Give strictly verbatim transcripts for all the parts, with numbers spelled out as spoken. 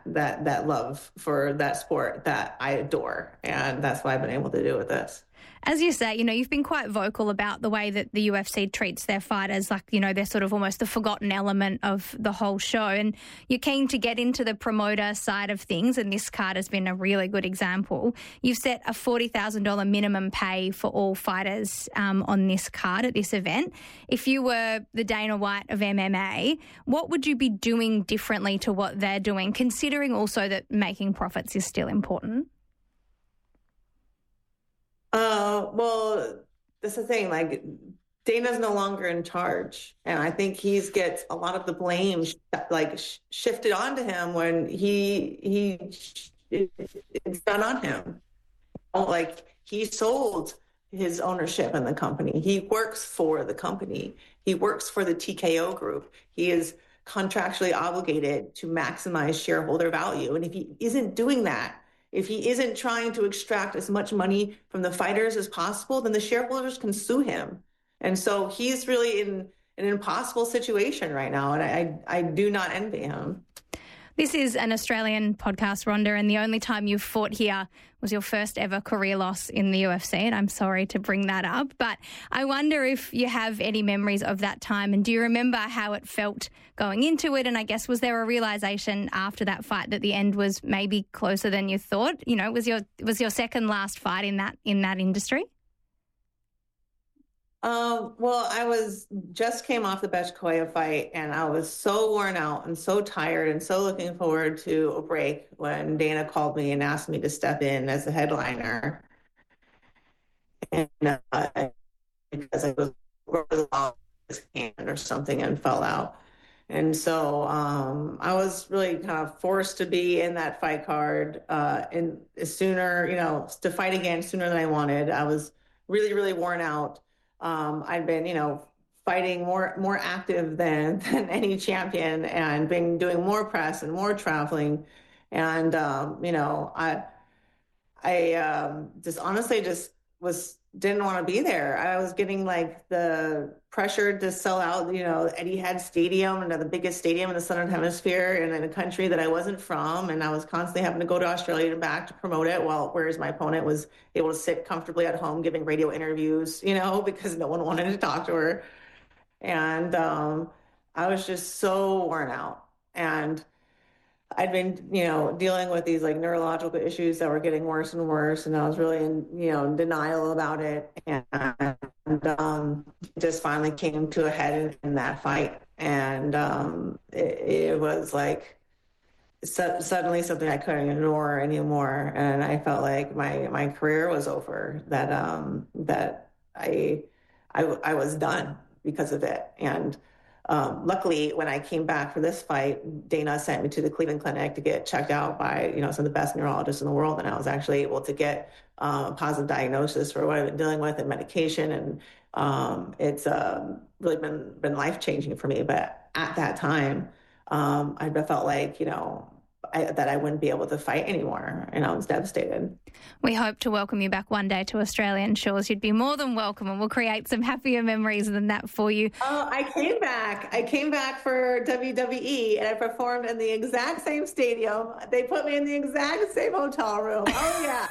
that that love for that sport that I adore, and that's what I've been able to do with this. As you say, you know, you've been quite vocal about the way that the U F C treats their fighters, like, you know, they're sort of almost the forgotten element of the whole show. And you're keen to get into the promoter side of things, and this card has been a really good example. You've set a forty thousand dollars minimum pay for all fighters um, on this card at this event. If you were the Dana White of M M A, what would you be doing differently to what they're doing, considering also that making profits is still important? Uh, well, that's the thing. Like, Dana's no longer in charge, and I think he's gets a lot of the blame like sh- shifted onto him when he he it's done on him. Like, he sold his ownership in the company. He works for the company. He works for the T K O group. He is contractually obligated to maximize shareholder value, and if he isn't doing that, if he isn't trying to extract as much money from the fighters as possible, then the shareholders can sue him. And so he's really in an impossible situation right now, and I, I do not envy him. This is an Australian podcast, Rhonda, and the only time you've fought here was your first ever career loss in the U F C, and I'm sorry to bring that up, but I wonder if you have any memories of that time, and do you remember how it felt going into it? And I guess, was there a realisation after that fight that the end was maybe closer than you thought? You know, was your was your second last fight in that in that industry? Um, well, I was just came off the Betchkoya fight, and I was so worn out and so tired and so looking forward to a break when Dana called me and asked me to step in as a headliner. And uh, because I was off his hand or something and fell out. And so um, I was really kind of forced to be in that fight card uh, and sooner, you know, to fight again sooner than I wanted. I was really, really worn out. Um, I'd been, you know, fighting more more active than than any champion, and been doing more press and more traveling, and um, you know, I I um, just honestly just was didn't want to be there. I was getting like the pressure to sell out, you know, Etihad Stadium, and the biggest stadium in the Southern Hemisphere, and in a country that I wasn't from, and I was constantly having to go to Australia and back to promote it. While whereas my opponent was able to sit comfortably at home giving radio interviews, you know, because no one wanted to talk to her, and um, I was just so worn out, and I'd been, you know, dealing with these like neurological issues that were getting worse and worse, and I was really in, you know, denial about it, and, and um, it just finally came to a head in, in that fight, and um, it, it was like su- suddenly something I couldn't ignore anymore, and I felt like my my career was over. That um, that I, I I was done because of it, and. Um, luckily, when I came back for this fight, Dana sent me to the Cleveland Clinic to get checked out by, you know, some of the best neurologists in the world, and I was actually able to get um, a positive diagnosis for what I've been dealing with and medication, and um, it's um, really been been life changing for me. But at that time, um, I felt like, you know, I, that I wouldn't be able to fight anymore, and I was devastated. We hope to welcome you back one day to Australian shores. You'd be more than welcome, and we'll create some happier memories than that for you. Oh, I came back. I came back for W W E, and I performed in the exact same stadium. They put me in the exact same hotel room. Oh, yeah.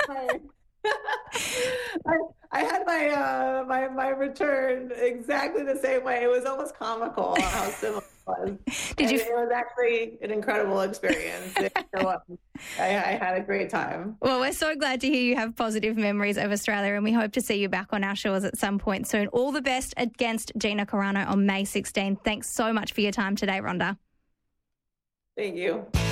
I, I had my, uh, my my return exactly the same way. It was almost comical how similar it was. Did and you? It was actually an incredible experience. I, I had a great time. Well, we're so glad to hear you have positive memories of Australia, and we hope to see you back on our shores at some point soon. All the best against Gina Carano on May sixteenth. Thanks so much for your time today, Rhonda. Thank you.